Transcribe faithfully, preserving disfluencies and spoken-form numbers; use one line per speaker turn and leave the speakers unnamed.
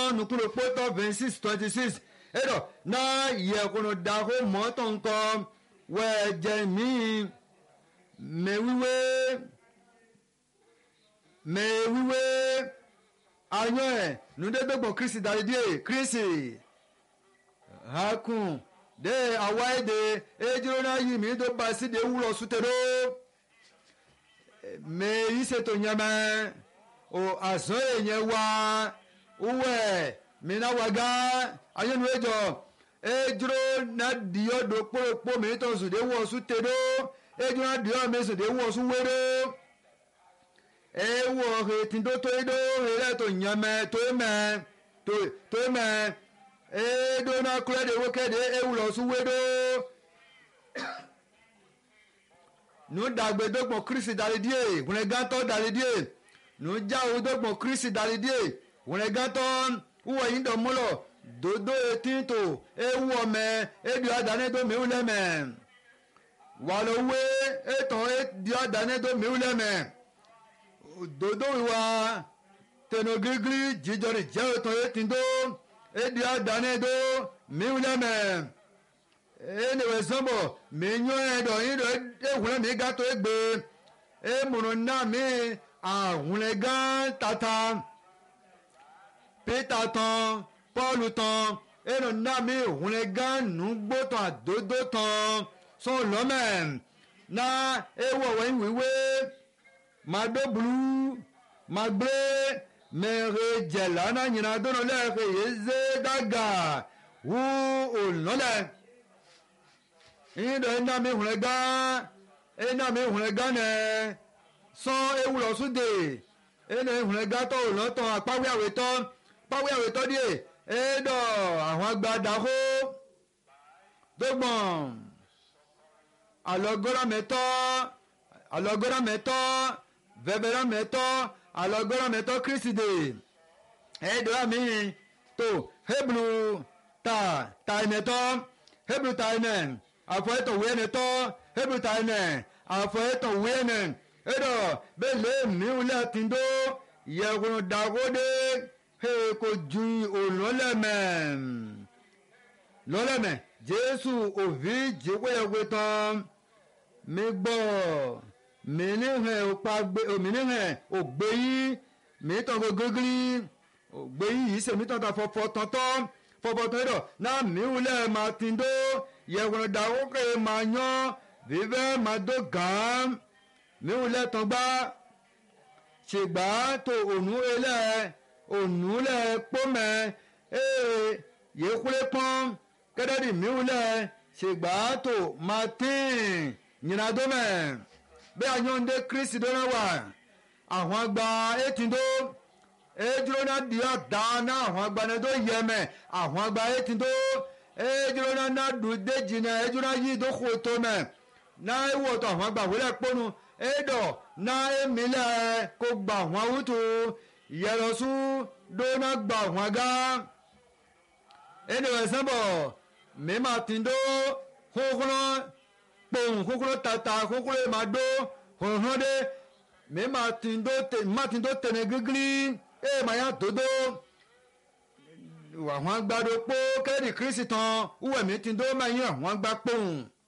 nukuru poto vingt-six twenty-six edo na ye kono da ho moto nko we je mi me wiwe me wiwe ayo e nu de gbogbo Kristi dalidie Kristi hakun de awaide ejiro na yi mi do basi de wuro sutero me ise to nyama o aso yen wa uwe mi na waga ayo nu ejo ejiro na dio do poropo mi to su de wo sutero ejiro na dio mi su de wo su wero ewo he tindo to edo he to nyama to me to to me edo na kure de wokede ewulo su wedo nu dagbe dogbon Kristi dalidie won gan to dalidie nu ja o dogbon Kristi dalidie won gan to uwo yin do mulo dodo etinto ewu ome ebi adane do mi uleme walowe eton edi adane do mi uleme dodo wa tenogigri jijori je eton etindo edi adane do mi uleme ene we sombo mi nyo edo yin do ehun mi ga to egbe e munu na mi ahun le gan tata Peter tan Paul tan eno na mi hun le gan nu gbo tan adodo tan so lo men na ewo we wiwe ma do blue ma gbe mere jela na nyina do no le ke yeze daga wu o no le yin do na mi hun le gan e na mi hun le gan ne so ewu lo sude ene hun le gan to lo tan apawe awe to pawe awe to die edo àwọn agbada ho dogbon alogora meto alogora meto vebera meto alogora meto Kristi de edo ami to heblu ta ta meto heblu ta ne afo eto we meto heblu ta ne afo eto we ne edo bele mi ule tindo ye ko dagode he ko ju ololeme loleme Jésù ovi jeweyegwe tan mi gbọ́ mi ni he opa gbe mi ni he ogbeyi mi tan go gogli ogbeyi se mi tan ta fofo tantan fofo tan do na mi ule ma tindo ye ko dawo ke ma yan vive ma do gan mi ule tan gba ṣègbà tó ònú ele ònú le pome e ye kule pon kedadi mi ule ṣègbà tó martin nyina do me be anyonde Kristi do na wa àwọn agba etindo ejiro na dia da na àwọn agba na do yeme àwọn agba etindo ejiro na na du deji na ejiro na yi do ko to me na ewo to àwọn agba wole ponu edo na emile ko gba wọn wutu yerosu do na gba wọn ga ene sembo me ma tindo kokoro pon kokoro tata kokoro ma do honhode me ma tindo te ma tindo tene gigli e ma ya dodo wa wọn gbado po kedi Kristi tan uwe mi tindo ma yan wọn gba pon